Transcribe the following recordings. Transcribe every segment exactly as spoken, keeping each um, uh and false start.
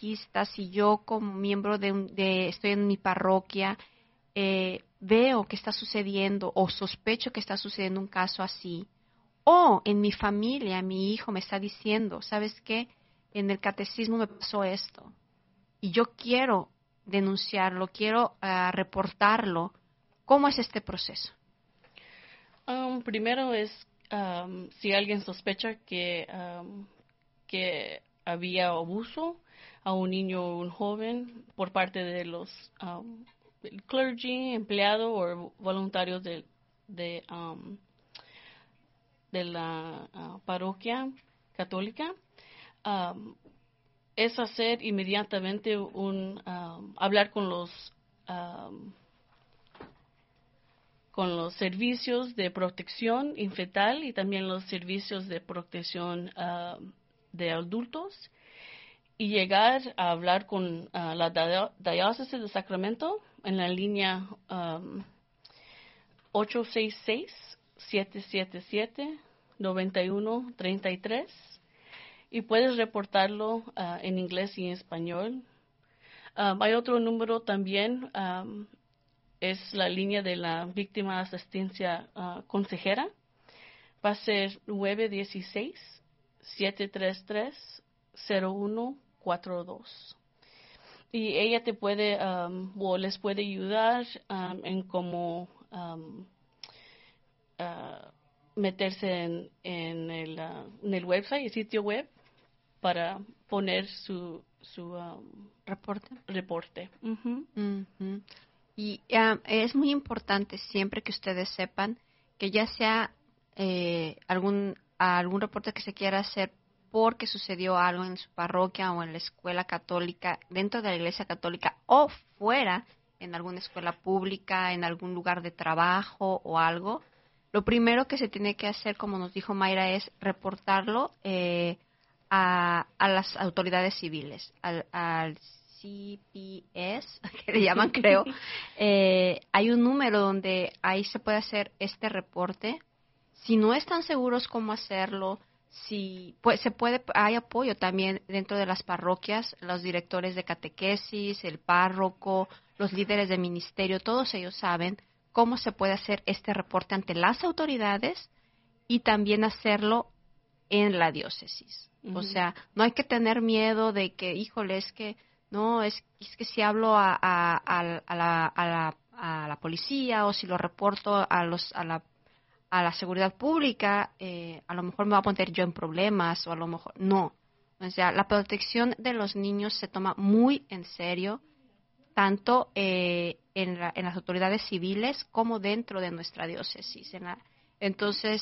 catequista, si yo como miembro de, un, de estoy en mi parroquia, eh, veo que está sucediendo o sospecho que está sucediendo un caso así, o en mi familia, mi hijo me está diciendo, ¿sabes qué? En el catecismo me pasó esto y yo quiero denunciarlo, quiero uh, reportarlo. ¿Cómo es este proceso? Um, primero es um, si alguien sospecha que, um, que había abuso a un niño o un joven por parte de los um, clergy, empleados o voluntarios de, de, um, de la uh, parroquia católica, um, es hacer inmediatamente un um, hablar con los um, con los servicios de protección infantil y también los servicios de protección uh, de adultos y llegar a hablar con uh, la diócesis de Sacramento en la línea um, ocho seis seis, siete siete siete, nueve uno tres tres y puedes reportarlo uh, en inglés y en español. Um, hay otro número también, um, es la línea de la víctima de asistencia uh, consejera. Va a ser nueve uno seis, siete tres tres, cero uno cuatro dos. Y ella te puede, um, o les puede ayudar um, en cómo um, uh, meterse en, en, el, uh, en el website, el sitio web, para poner su, su um, ¿Reporte? reporte. Uh-huh. Uh-huh. Y um, es muy importante siempre que ustedes sepan que ya sea eh, algún, algún reporte que se quiera hacer porque sucedió algo en su parroquia o en la escuela católica, dentro de la iglesia católica o fuera, en alguna escuela pública, en algún lugar de trabajo o algo, lo primero que se tiene que hacer, como nos dijo Mayra, es reportarlo eh, a, a las autoridades civiles, al, al C P S, que le llaman, creo. Eh, hay un número donde ahí se puede hacer este reporte. Si no están seguros cómo hacerlo, si pues se puede, hay apoyo también dentro de las parroquias, los directores de catequesis, el párroco, los líderes de ministerio, todos ellos saben cómo se puede hacer este reporte ante las autoridades y también hacerlo en la diócesis. Uh-huh. O sea, no hay que tener miedo de que, híjole, es que no, es, es que si hablo a, a, a, a, la, a, la, a la policía o si lo reporto a los a la a la seguridad pública, eh, a lo mejor me voy a poner yo en problemas o a lo mejor no. O sea, la protección de los niños se toma muy en serio, tanto eh, en, la, en las autoridades civiles como dentro de nuestra diócesis. En la, entonces,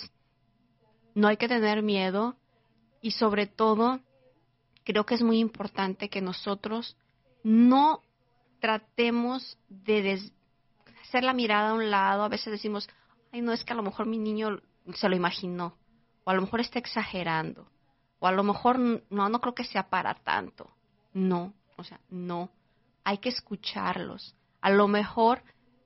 no hay que tener miedo y sobre todo creo que es muy importante que nosotros no tratemos de des- hacer la mirada a un lado. A veces decimos, ay, no, es que a lo mejor mi niño se lo imaginó, o a lo mejor está exagerando, o a lo mejor no, no creo que sea para tanto. No, o sea, no. Hay que escucharlos. A lo mejor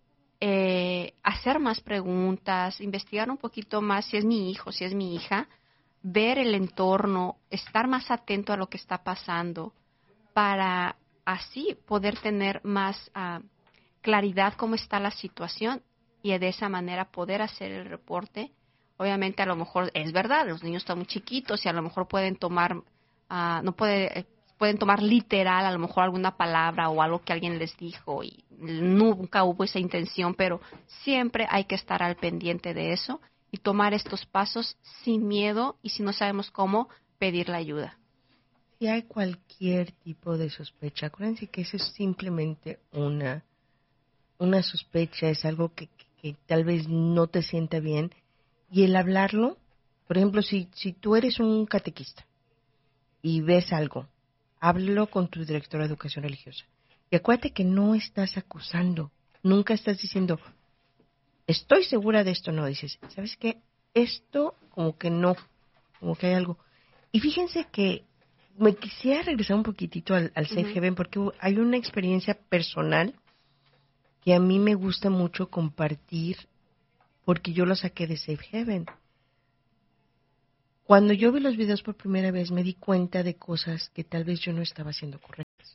eh, hacer más preguntas, investigar un poquito más si es mi hijo, si es mi hija, ver el entorno, estar más atento a lo que está pasando para así poder tener más uh, claridad cómo está la situación y de esa manera poder hacer el reporte. Obviamente a lo mejor es verdad, los niños están muy chiquitos y a lo mejor pueden tomar, uh, no puede, eh, pueden tomar literal a lo mejor alguna palabra o algo que alguien les dijo y nunca hubo esa intención, pero siempre hay que estar al pendiente de eso y tomar estos pasos sin miedo y si no sabemos cómo, pedir la ayuda. Si hay cualquier tipo de sospecha, acuérdense que eso es simplemente una, una sospecha, es algo que, que, que tal vez no te sienta bien. Y el hablarlo, por ejemplo, si, si tú eres un catequista y ves algo, háblalo con tu directora de educación religiosa. Y acuérdate que no estás acusando, nunca estás diciendo, estoy segura de esto, no, dices, ¿sabes qué? Esto como que no, como que hay algo. Y fíjense que me quisiera regresar un poquitito al, al Safe uh-huh. Haven porque hay una experiencia personal que a mí me gusta mucho compartir porque yo lo saqué de Safe Haven. Cuando yo vi los videos por primera vez me di cuenta de cosas que tal vez yo no estaba haciendo correctas.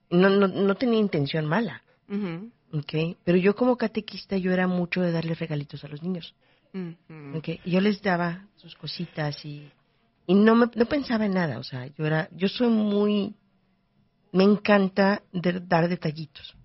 No, no, no tenía intención mala, Ujú, ¿ok? Pero yo como catequista, yo era mucho de darle regalitos a los niños, ujú. ¿ok? Y yo les daba sus cositas y, y no, me, no pensaba en nada, o sea, yo era, yo soy muy, me encanta de- dar detallitos.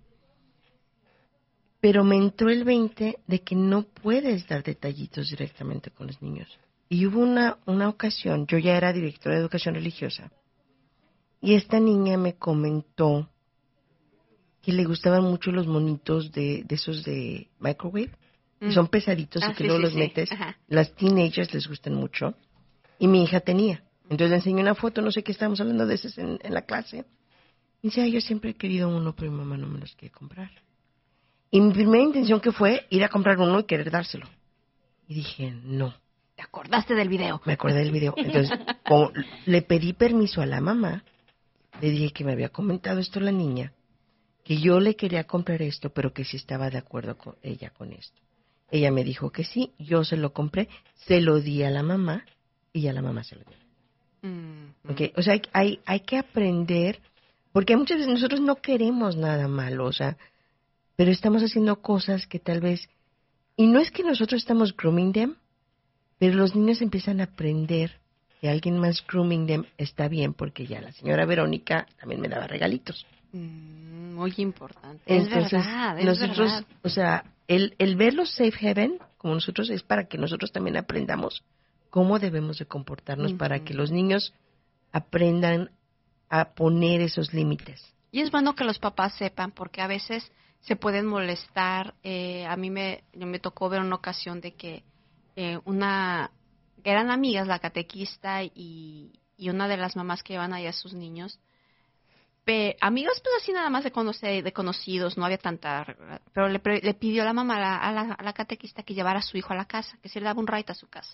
Pero me entró el veinte de que no puedes dar detallitos directamente con los niños. Y hubo una, una ocasión, yo ya era directora de educación religiosa, y esta niña me comentó que le gustaban mucho los monitos de, de esos de microwave, que Mm. son pesaditos y Ah, que sí, luego sí, los sí. metes. Ajá. Las teenagers les gustan mucho. Y mi hija tenía. Entonces le enseñé una foto, no sé qué estábamos hablando de esas en, en la clase. Y dice, ay, yo siempre he querido uno, pero mi mamá no me los quiere comprar. Y mi primera intención que fue ir a comprar uno y querer dárselo. Y dije, no, ¿Te acordaste del video? me acordé del video. Entonces, como le pedí permiso a la mamá, le dije que me había comentado esto la niña, que yo le quería comprar esto, pero que sí estaba de acuerdo con ella con esto. Ella me dijo que sí, yo se lo compré, se lo di a la mamá y ya la mamá se lo dio. Mm, ¿Okay? O sea, hay, hay, hay que aprender, porque muchas veces nosotros no queremos nada malo, o sea, pero estamos haciendo cosas que tal vez, y no es que nosotros estamos grooming them, pero los niños empiezan a aprender que alguien más grooming them está bien, porque ya la señora Verónica también me daba regalitos. mm, muy importante. Es Entonces, verdad, es nosotros, verdad. o sea, el, el ver los safe haven, como nosotros, es para que nosotros también aprendamos cómo debemos de comportarnos para que Ujú. los niños aprendan a poner esos límites. Y es bueno que los papás sepan, porque a veces se pueden molestar. Eh, a mí me, me tocó ver una ocasión de que eh, una, que eran amigas, la catequista y, y una de las mamás que llevan ahí a sus niños. Pe, amigos, pues así nada más de, conocer, de conocidos, no había tanta. Pero le, pre- le pidió la mamá a la, a, la, a la catequista que llevara a su hijo a la casa, que se le daba un ride a su casa.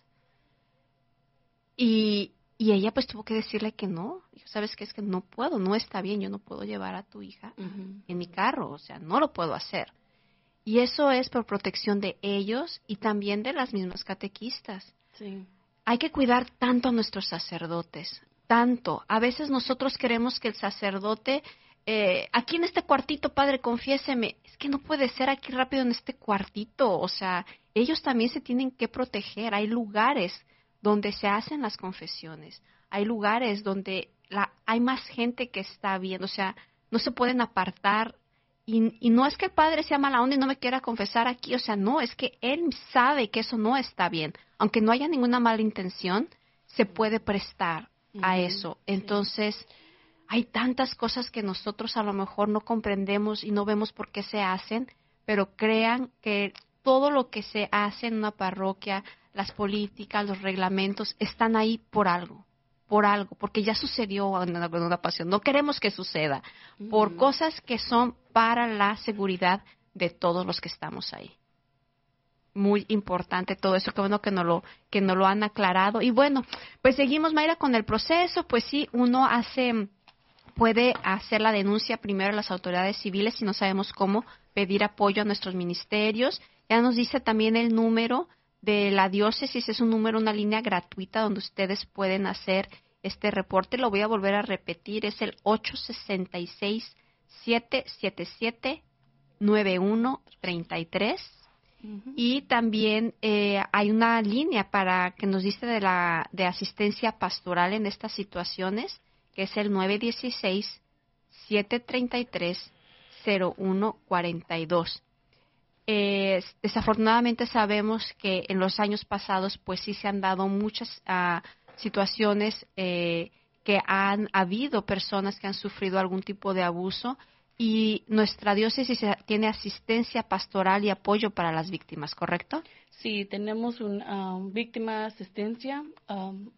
Y, y ella pues tuvo que decirle que no. Dijo, ¿sabes qué? Es que no puedo, no está bien, yo no puedo llevar a tu hija Ujú. en mi carro, o sea, no lo puedo hacer. Y eso es por protección de ellos y también de las mismas catequistas. Sí. Hay que cuidar tanto a nuestros sacerdotes, tanto. A veces nosotros queremos que el sacerdote, eh, aquí en este cuartito, padre, confiéseme. Es que no puede ser aquí rápido en este cuartito. O sea, ellos también se tienen que proteger. Hay lugares donde se hacen las confesiones. Hay lugares donde la, hay más gente que está viendo. O sea, no se pueden apartar. Y, y no es que el padre sea mala onda y no me quiera confesar aquí, o sea, no, es que él sabe que eso no está bien. Aunque no haya ninguna mala intención, se puede prestar a Ujú. eso. Sí. Entonces, hay tantas cosas que nosotros a lo mejor no comprendemos y no vemos por qué se hacen, pero crean que todo lo que se hace en una parroquia, las políticas, los reglamentos, están ahí por algo, por algo, porque ya sucedió en una, en una ocasión. No queremos que suceda, por Ujú. cosas que son para la seguridad de todos los que estamos ahí. Muy importante todo eso, que bueno que no lo que no lo han aclarado. Y bueno, pues seguimos, Mayra, con el proceso. Pues sí, uno hace puede hacer la denuncia primero a las autoridades civiles si no sabemos cómo pedir apoyo a nuestros ministerios. Ya nos dice también el número de la diócesis, es un número, una línea gratuita donde ustedes pueden hacer este reporte. Lo voy a volver a repetir, es el ocho seis seis, siete siete siete, nueve uno tres tres. Ujú. Y también eh, hay una línea para que nos dice de la de asistencia pastoral en estas situaciones, que es el nueve uno seis, siete tres tres, cero uno cuatro dos. Eh, desafortunadamente sabemos que en los años pasados pues sí se han dado muchas uh, situaciones eh, que han habido personas que han sufrido algún tipo de abuso y nuestra diócesis tiene asistencia pastoral y apoyo para las víctimas, ¿correcto? Sí, tenemos una um, víctima asistencia um,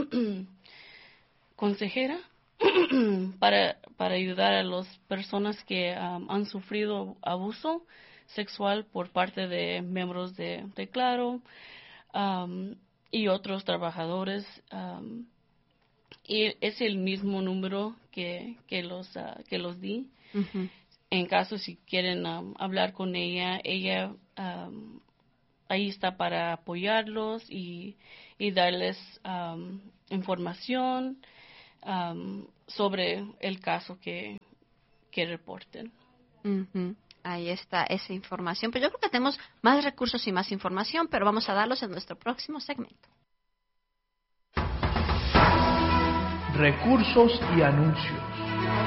consejera para, para ayudar a las personas que um, han sufrido abuso sexual por parte de miembros de, de Claro um, y otros trabajadores. Um, y es el mismo número que, que, los, uh, que los di. Uh-huh. En caso si quieren um, hablar con ella, ella um, ahí está para apoyarlos y, y darles um, información um, sobre el caso que, que reporten. Uh-huh. Ahí está esa información. Pero yo creo que tenemos más recursos y más información, pero vamos a darlos en nuestro próximo segmento. Recursos y anuncios.